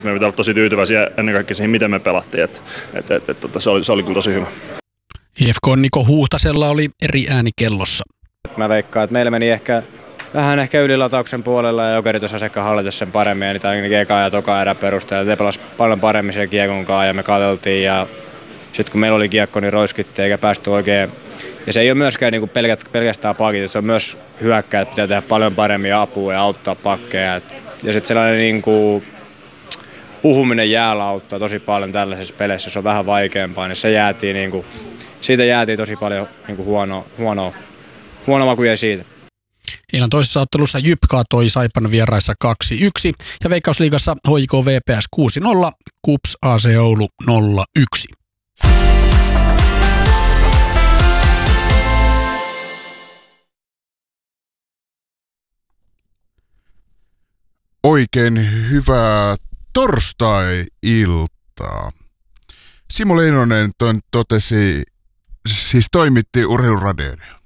Me pitää olla tosi tyytyväisiä ennen kaikkea siihen, miten me pelattiin. Se oli kyllä tosi hyvä. IFK Niko Huhtasella oli eri ääni kellossa. Mä veikkaan, että meillä meni vähän ylilatauksen puolella ja Jokeri tuossa sekä hallitus sen paremmin. Ja niitä ainakin eka ja toka erä perusteella. Te pelasi paljon paremmin sen kiekon kanssa ja me katseltiin. Ja sitten kun meillä oli kiekko, niin roiskittiin eikä päästy oikein. Ja se ei ole myöskään niin kuin pelkästään pakit, se on myös hyökkäät, pitää tehdä paljon paremmin apua ja auttaa pakkeja. Ja sitten sellainen niin kuin puhuminen jäällä auttaa tosi paljon tällaisessa peleissä, se on vähän vaikeampaa, niin siitä jäätiin tosi paljon niin kuin huono maku jäi siitä. Illan toisessa ottelussa JYP kaatoi Saipan vieraissa 2-1 ja Veikkausliigassa HJK VPS 6-0, KuPS AC Oulu 0-1. Oikein hyvää torstai-iltaa. Simo Leinonen toimitti Urheiluradioon.